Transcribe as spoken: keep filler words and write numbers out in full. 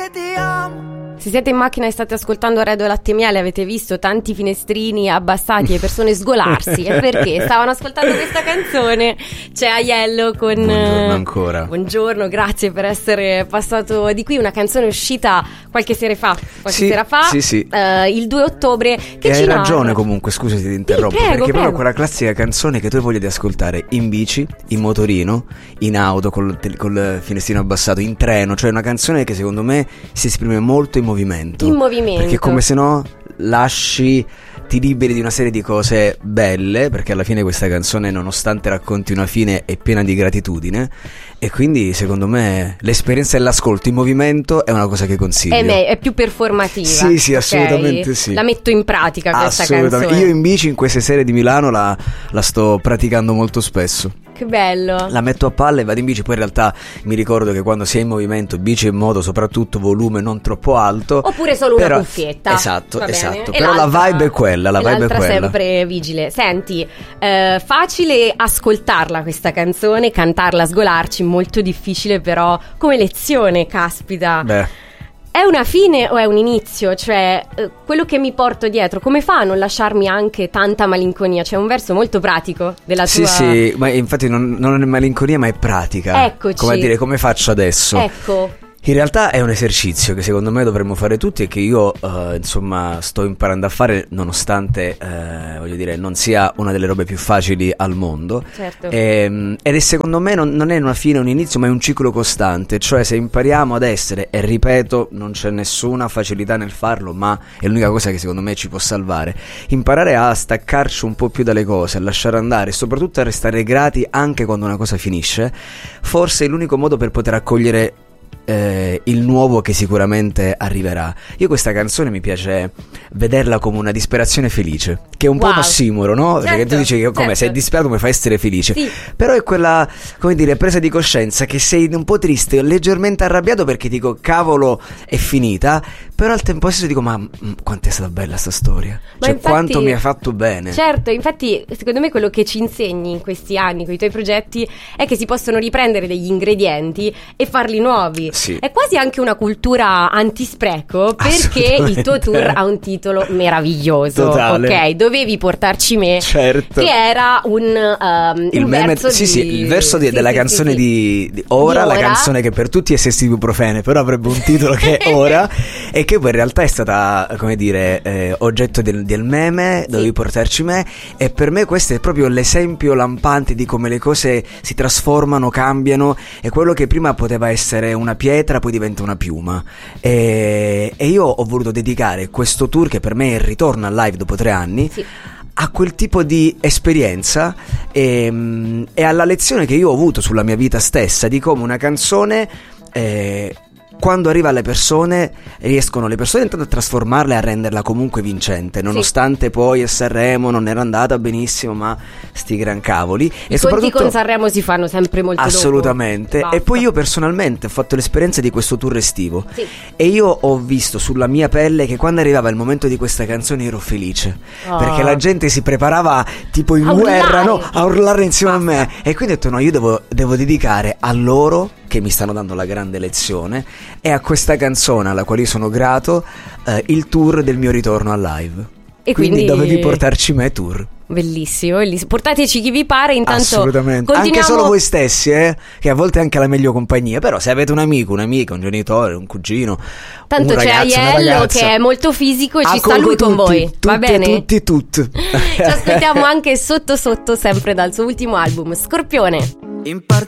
che ti amo. Se siete in macchina e state ascoltando Radio Latte e Miele, avete visto tanti finestrini abbassati e persone sgolarsi. E perché? Stavano ascoltando questa canzone. C'è Aiello con Buongiorno ancora. Buongiorno, grazie per essere passato di qui. Una canzone uscita qualche sera fa Qualche sì, sera fa sì, sì. Uh, il due ottobre che e ci hai narra... ragione comunque, scusa se ti interrompo, sì, prego, perché prego. proprio quella classica canzone che tu hai voglia di ascoltare in bici, in motorino, in auto col, col finestrino abbassato, in treno. Cioè una canzone che secondo me si esprime molto in movimento. In movimento. Perché come se no lasci, ti liberi di una serie di cose belle, perché alla fine questa canzone, nonostante racconti una fine, è piena di gratitudine. E quindi secondo me l'esperienza dell'ascolto in movimento è una cosa che consiglio. È, me- è più performativa. Sì, sì, okay? assolutamente sì. La metto in pratica questa assolutamente. canzone. Io in bici in queste sere di Milano la, la sto praticando molto spesso. Che bello. La metto a palla e vado in bici. Poi in realtà mi ricordo che quando si è in movimento, bici e moto, soprattutto volume non troppo alto, oppure solo però, una cuffietta. esatto, va esatto. bene. Però la vibe è quella, la vibe è quella. sempre vigile. Senti, eh, facile ascoltarla questa canzone, cantarla, sgolarci, molto difficile però come lezione, caspita. Beh, è una fine o è un inizio? Cioè, eh, quello che mi porto dietro, come fa a non lasciarmi anche tanta malinconia? C'è un verso molto pratico della sì, tua... Sì, sì, ma infatti non, non è malinconia ma è pratica. Eccoci. Come a dire, come faccio adesso? Ecco. In realtà è un esercizio che secondo me dovremmo fare tutti e che io uh, insomma sto imparando a fare, nonostante uh, voglio dire non sia una delle robe più facili al mondo. Certo. E, ed è secondo me non, non è una fine, un inizio, ma è un ciclo costante. Cioè se impariamo ad essere, e ripeto non c'è nessuna facilità nel farlo, ma è l'unica cosa che secondo me ci può salvare, imparare a staccarci un po' più dalle cose, a lasciare andare e soprattutto a restare grati anche quando una cosa finisce, forse è l'unico modo per poter accogliere Eh, il nuovo che sicuramente arriverà. Io questa canzone mi piace vederla come una disperazione felice, che è un wow. po' un ossimoro, no? Certo, perché tu dici che come certo. sei disperato mi fa essere felice, sì. Però è quella, come dire, presa di coscienza che sei un po' triste, leggermente arrabbiato perché dico cavolo è finita, però al tempo stesso dico ma mh, quanto è stata bella sta storia, ma cioè infatti, quanto mi ha fatto bene. Certo, infatti secondo me quello che ci insegni in questi anni con i tuoi progetti è che si possono riprendere degli ingredienti e farli nuovi. Sì. È quasi anche una cultura antispreco, perché il tuo tour ha un titolo meraviglioso. Totale. Ok, dovevi portarci me, certo. che era un, um, il un meme, verso sì, di... sì, il verso di, sì, della sì, canzone sì, di, di ora, di la Ora. canzone che per tutti è sesti ibuprofene, però avrebbe un titolo che è Ora e che poi in realtà è stata, come dire, eh, oggetto del, del meme, dovevi portarci me, e per me questo è proprio l'esempio lampante di come le cose si trasformano, cambiano, e quello che prima poteva essere una pietra poi diventa una piuma. E, e io ho voluto dedicare questo tour, che per me è il ritorno al live dopo tre anni, sì. a quel tipo di esperienza e, e alla lezione che io ho avuto sulla mia vita stessa, di come una canzone eh, quando arriva alle persone riescono le persone intanto a trasformarla e a renderla comunque vincente, nonostante sì. poi a Sanremo non era andata benissimo, ma sti gran cavoli. I e conti soprattutto con Sanremo si fanno sempre molto assolutamente dopo. E poi io personalmente ho fatto l'esperienza di questo tour estivo, sì. e io ho visto sulla mia pelle che quando arrivava il momento di questa canzone ero felice, oh. perché la gente si preparava tipo in a guerra, urlare. no? A urlare insieme Basta. a me, e quindi ho detto no, io devo, devo dedicare a loro che mi stanno dando la grande lezione e a questa canzone alla quale io sono grato eh, il tour del mio ritorno al live. E quindi, quindi dovevi portarci me tour. Bellissimo, bellissimo. Portateci chi vi pare. Intanto assolutamente, continuiamo... anche solo voi stessi, eh? Che a volte è anche la meglio compagnia. Però se avete un amico, un'amica, un genitore, un cugino, tanto un c'è ragazzo, Aiello che è molto fisico e ci sta accolgo lui con tutti, voi. tutti, Va bene? Tutti, tutti. Ci aspettiamo anche sotto sotto, sempre dal suo ultimo album Scorpione. In parte